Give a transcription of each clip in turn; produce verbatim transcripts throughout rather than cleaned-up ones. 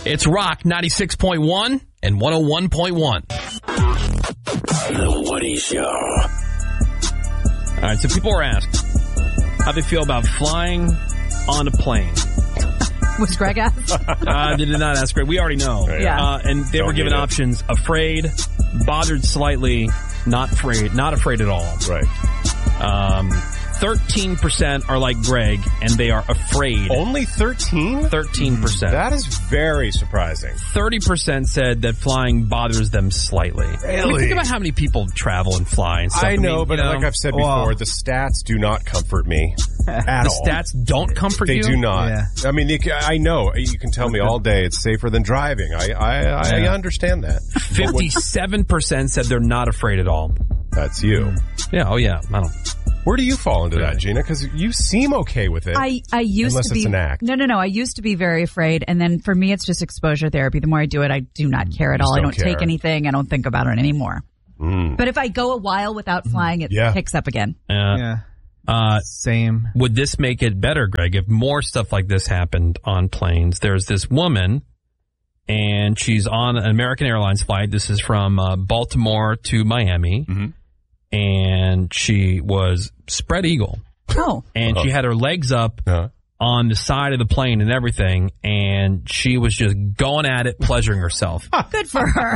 It's Rock ninety-six point one and one oh one point one. The Woody Show. All right, so people were asked how they feel about flying on a plane. Was Greg asked? uh, they did not ask Greg. We already know. Yeah. Uh, and they Don't were given need it. options: afraid, bothered slightly, not afraid, not afraid at all. Right. Um, thirteen percent are like Greg, and they are afraid. Only thirteen? thirteen percent. That is very surprising. thirty percent said that flying bothers them slightly. I mean, Really? think about how many people travel and fly and stuff. I know, mean, but you know, like I've said before, Well- the stats do not comfort me at the all. stats don't comfort They you. do not. Yeah. I mean, you ca- I know. You can tell me all day it's safer than driving. I I, I Yeah. understand that. fifty-seven percent said they're not afraid at all. That's you. Yeah, oh yeah. I don't. Where do you fall into that, Gina? Because you seem okay with it. I, I used Unless to be it's an act. no no no I used to be very afraid, and then for me it's just exposure therapy. The more I do it, I do not care at all. I don't don't take care. anything. I don't think about it anymore. Mm. But if I go a while without flying, it Yeah. picks up again. Uh, Yeah. uh, Same. would this make it better, Greg, if more stuff like this happened on planes? There's this woman, and she's on an American Airlines flight. This is from uh, Baltimore to Miami, Mm-hmm. and she was spread eagle, Oh, and she had her legs up Uh, on the side of the plane and everything, and she was just going at it, pleasuring herself. good for her.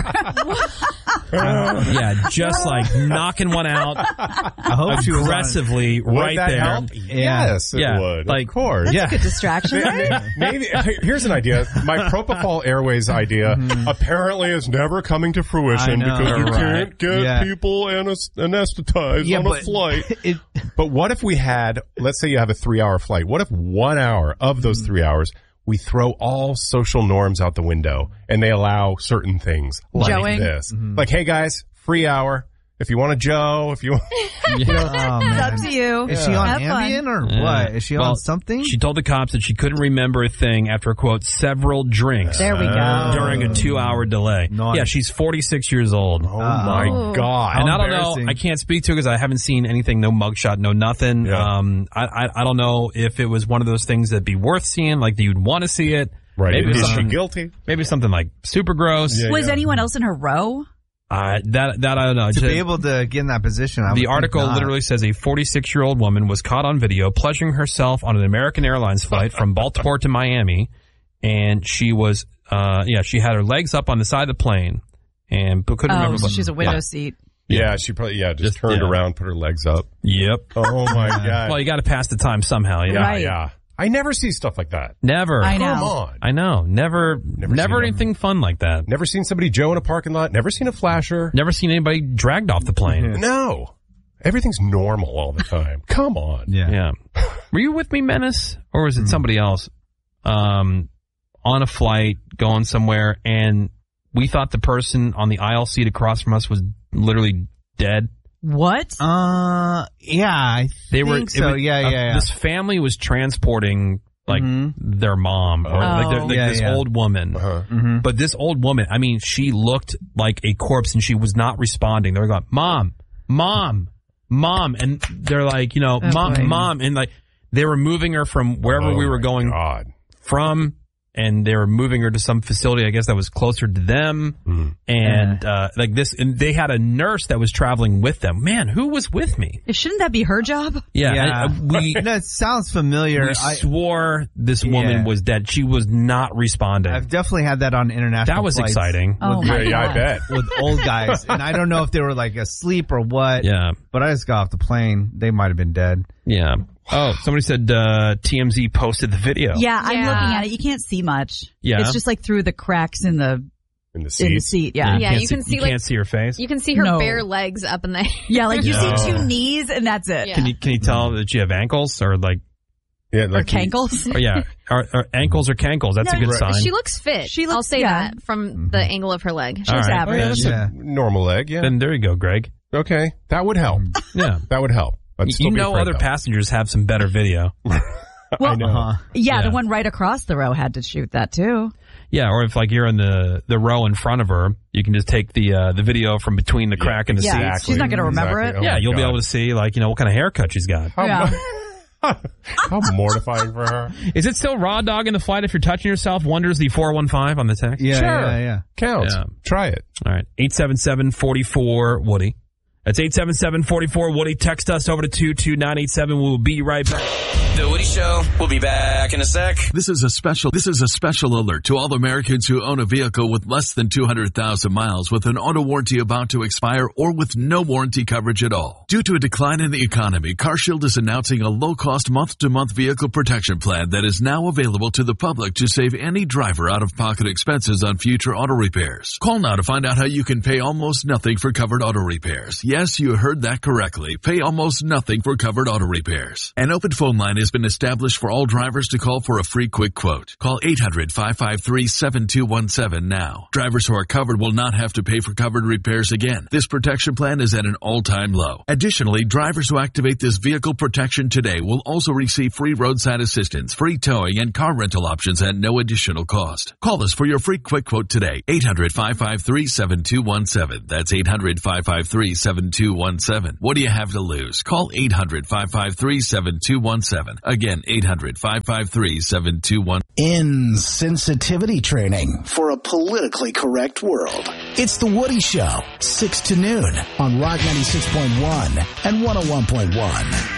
Yeah, just like knocking one out I hope she was on- aggressively would right that there. help? Yes, it Yeah, would. like- of course. That's Yeah. a good distraction, right? Maybe here's an idea. My Propofol Airways idea apparently is never coming to fruition I know. because you Right. can't get Yeah. people anes- anesthetized Yeah, on a but- flight. It, But what if we had, let's say you have a three-hour flight. What if one hour of those three hours we throw all social norms out the window and they allow certain things like Joeing. this? Like, hey guys, free hour. If you want a Joe, if you want... oh, It's man. up to you. Is she on Have fun. Ambien or Yeah. what? Is she Well, on something? She told the cops that she couldn't remember a thing after, quote, several drinks There we go. during a two-hour delay. Nice. Yeah, she's forty-six years old. Oh my Oh. God. And I don't know, embarrassing. I can't speak to it because I haven't seen anything, no mugshot, no nothing. Yeah. Um, I, I I don't know if it was one of those things that'd be worth seeing, like that you'd want to see it. Right. Maybe Is she something, guilty? maybe something like super gross. Yeah. Was anyone else in her row? Uh, that that I don't know. to Just- be able to get in that position, I would the think article not. literally says a forty-six-year-old woman was caught on video pleasuring herself on an American Airlines flight from Baltimore to Miami, and she was, uh, yeah, she had her legs up on the side of the plane, and but couldn't Oh, remember. so what- she's a window yeah. seat. Yeah, she probably, yeah, just, Just- turned yeah. around, put her legs up. Yep. Oh my God. Well, you got to pass the time somehow. You know? yeah, Right. yeah. I never see stuff like that. Never. I know. Come on. I know. Never. Never, Never seen anything fun like that. Never seen somebody Joe in a parking lot. Never seen a flasher. Never seen anybody dragged off the plane. No. Everything's normal all the time. Come on. Yeah. Yeah. Were you with me, Menace, or was it somebody else? Um, on a flight going somewhere, and we thought the person on the aisle seat across from us was literally dead. What? Uh, yeah, I They think were. it so. was- yeah, uh, yeah, yeah. This family was transporting like Mhm. their mom, or like, their- Oh. like Yeah, this yeah. old woman. Uh-huh. Mhm. But this old woman, I mean, she looked like a corpse, and she was not responding. They were going, "Mom, mom, mom," and they're like, you know, Oh, "Mom, boy. mom," and like they were moving her from wherever Oh we were my going God. from, and they were moving her to some facility, I guess, that was closer to them. Mm. And uh, like this, and they had a nurse that was traveling with them. Man, who was with me? Shouldn't that be her job? Yeah, Yeah. I- we. No, it sounds familiar. We I, swore this woman Yeah. was dead. She was not responding. I've definitely had that on international. That was flights exciting. Oh Yeah, my yeah, I God. bet. with old guys, and I don't know if they were like asleep or what. Yeah, But I just got off the plane. They might have been dead. yeah. Oh, somebody said uh, T M Z posted the video. Yeah, I'm Yeah. looking at it. You can't see much. Yeah. It's just like through the cracks in the In the in the seat. seat. Yeah. You Yeah, can't you can see, you like- can't see her face. You can see her No. bare legs up in the Yeah, like you No. see two knees and that's it. Yeah. Can you can you tell that you have ankles or like Yeah, Or like cankles. or yeah or, or ankles or cankles? That's No, a good right. sign. She looks fit. She I'll looks- say yeah. that from the angle of her leg. She looks All right. average. Oh, yeah, that's Yeah. a normal leg. Yeah. Then there you go, Greg. Okay. That would help. Yeah, That would help. I'd still you be know afraid, other though. passengers have some better video. Well, I know. Uh-huh. yeah, Yeah. the one right across the row had to shoot that too. Yeah, or if like you're in the the row in front of her, you can just take the uh, the video from between the crack in the Yeah. seat. Exactly. She's not gonna remember Exactly. it. Oh Yeah, my you'll be God. able to see like you know what kind of haircut she's got. How, Yeah. mu- How mortifying for her. Is it still raw dog in the flight if you're touching yourself? Wonders the four one five on the text. Yeah, Sure. yeah, yeah. Counts. Yeah. Try it. All right. eight seven seven, four four, Woody. That's eight seven seven, four four, Woody. Text us over to two two nine eight seven. We'll be right back. The Woody Show. We'll be back in a sec. This is a special, this is a special alert to all Americans who own a vehicle with less than two hundred thousand miles with an auto warranty about to expire or with no warranty coverage at all. Due to a decline in the economy, CarShield is announcing a low-cost month-to-month vehicle protection plan that is now available to the public to save any driver out-of-pocket expenses on future auto repairs. Call now to find out how you can pay almost nothing for covered auto repairs. Yes, you heard that correctly. Pay almost nothing for covered auto repairs. An open phone line has been established for all drivers to call for a free quick quote. Call eight hundred, five five three, seven two one seven now. Drivers who are covered will not have to pay for covered repairs again. This protection plan is at an all-time low. Additionally, drivers who activate this vehicle protection today will also receive free roadside assistance, free towing, and car rental options at no additional cost. Call us for your free quick quote today. eight hundred, five five three, seven two one seven. That's eight hundred, five five three, seven two one seven. What do you have to lose? Call eight hundred, five five three, seven two one seven. Again, eight hundred, five five three, seven two one seven. Insensitivity training for a politically correct world. It's The Woody Show, six to noon on Rock ninety-six point one and one oh one point one.